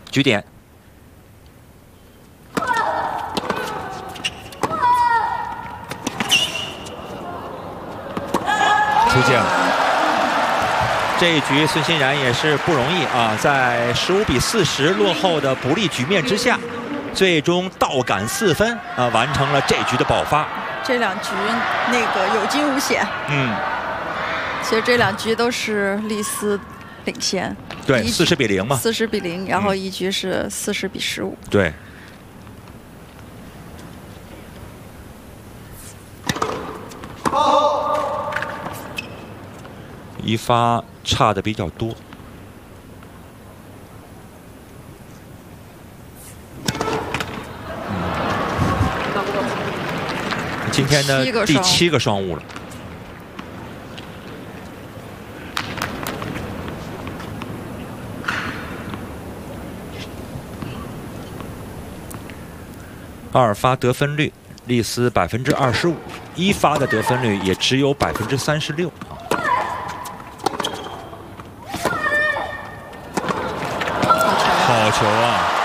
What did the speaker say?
局点。出界了。这一局孙欣然也是不容易啊，在15比40落后的不利局面之下，最终倒赶4分啊，完成了这局的爆发。 这2局那个有惊无险。其实这2局都是丽丝领先。 对，40比0嘛。 40比0，然后一局是40比15。 对。一发差的比较多。今天的第7个双误了。2发得分率，丽丝25%，1发的得分率也只有36%。好球啊！